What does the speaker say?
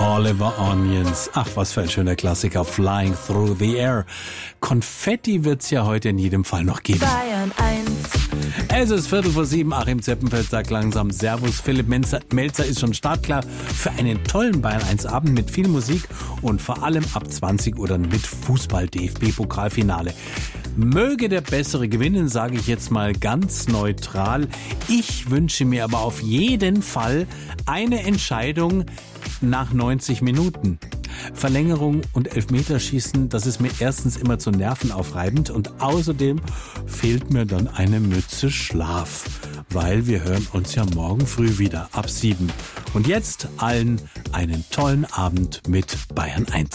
Oliver Onions. Ach, was für ein schöner Klassiker. Flying Through the Air. Konfetti wird's ja heute in jedem Fall noch geben. Bayern 1. Es ist 6:45. Achim Zeppenfeld sagt langsam Servus. Philipp Melzer ist schon startklar für einen tollen Bayern 1 Abend mit viel Musik und vor allem ab 20 Uhr dann mit Fußball-DFB-Pokalfinale. Möge der Bessere gewinnen, sage ich jetzt mal ganz neutral. Ich wünsche mir aber auf jeden Fall eine Entscheidung nach 90 Minuten. Verlängerung und Elfmeterschießen, das ist mir erstens immer zu nervenaufreibend und außerdem fehlt mir dann eine Mütze Schlaf, weil wir hören uns ja morgen früh wieder ab 7. Und jetzt allen einen tollen Abend mit Bayern 1.